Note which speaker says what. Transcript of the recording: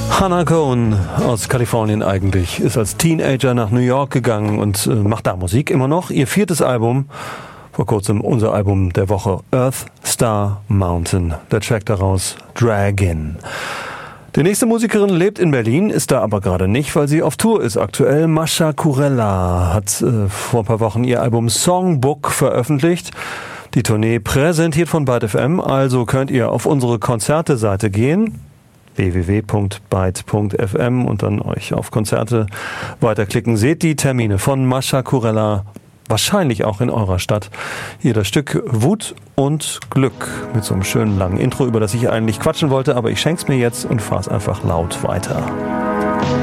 Speaker 1: Hannah Cohen aus Kalifornien eigentlich, ist als Teenager nach New York gegangen und macht da Musik immer noch. Ihr 4. Album, vor kurzem unser Album der Woche, Earth, Star, Mountain. Der Track daraus, Dragon. Die nächste Musikerin lebt in Berlin, ist da aber gerade nicht, weil sie auf Tour ist aktuell. Mascha Kurella hat vor ein paar Wochen ihr Album Songbook veröffentlicht. Die Tournee präsentiert von Byte FM, also könnt ihr auf unsere Konzerte-Seite gehen, www.byte.fm, und dann euch auf Konzerte weiterklicken. Seht die Termine von Mascha Kurella, wahrscheinlich auch in eurer Stadt. Hier das Stück Wut und Glück mit so einem schönen langen Intro, über das ich eigentlich quatschen wollte, aber ich schenk's mir jetzt und fahr's einfach laut weiter.